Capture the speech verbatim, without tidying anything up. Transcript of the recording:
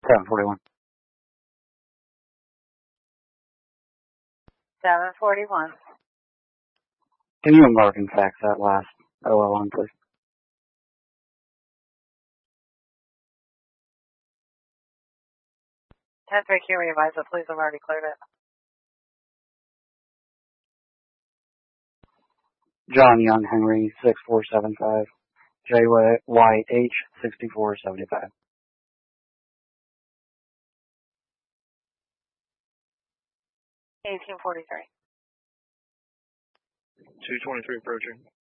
seven forty-one. seven forty-one. Can you mark and fax that last O L on, please? ten three Q revise it, please. I've already cleared it. John Young Henry, six four seven five. J Y H, sixty-four seventy-five. eighteen forty-three. two twenty-three approaching.